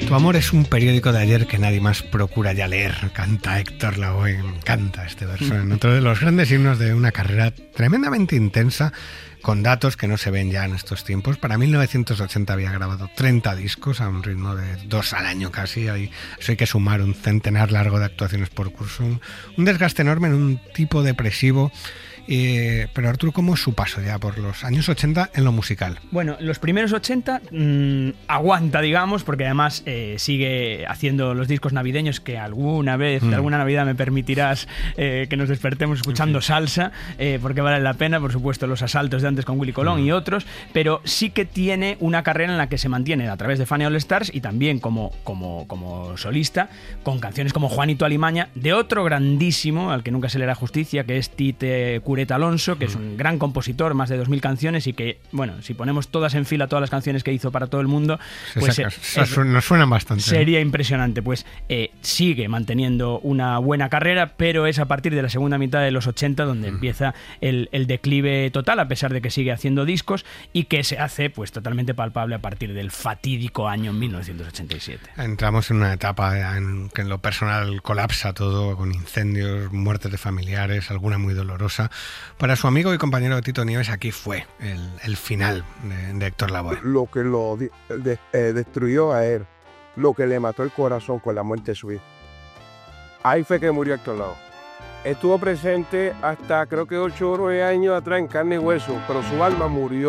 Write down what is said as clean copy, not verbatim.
Tu amor es un periódico de ayer que nadie más procura ya leer, canta Héctor Lavoe. Me encanta este verso, en otro de los grandes himnos de una carrera tremendamente intensa, con datos que no se ven ya en estos tiempos. Para 1980 había grabado 30 discos a un ritmo de 2 al año casi. Eso hay que sumar un centenar largo de actuaciones por curso. Un desgaste enorme en un tipo depresivo. Pero Arturo, ¿cómo es su paso ya por los años 80 en lo musical? Bueno, los primeros 80 aguanta, digamos, porque además sigue haciendo los discos navideños que alguna vez, alguna Navidad me permitirás que nos despertemos escuchando salsa, porque vale la pena, por supuesto, los asaltos de antes con Willy Colón y otros, pero sí que tiene una carrera en la que se mantiene a través de Fania All Stars y también como solista, con canciones como Juanito Alimaña, de otro grandísimo, al que nunca se le hará justicia, que es Tite Cureta Alonso, que es un gran compositor, más de 2000 canciones, y que, bueno, si ponemos todas en fila, todas las canciones que hizo para todo el mundo, pues nos suenan bastante. Sería impresionante. Pues sigue manteniendo una buena carrera, pero es a partir de la segunda mitad de los 80 donde empieza el declive total, a pesar de que sigue haciendo discos, y que se hace pues totalmente palpable a partir del fatídico año 1987. Entramos en una etapa en que en lo personal colapsa todo, con incendios, muertes de familiares, alguna muy dolorosa. Para su amigo y compañero Tito Nieves, aquí fue el final de Héctor Lavoe. Lo que lo destruyó a él, lo que le mató el corazón con la muerte de su hijo. Ahí fue que murió Héctor Lavoe. Estuvo presente hasta creo que 8 o 9 años atrás en carne y hueso, pero su alma murió.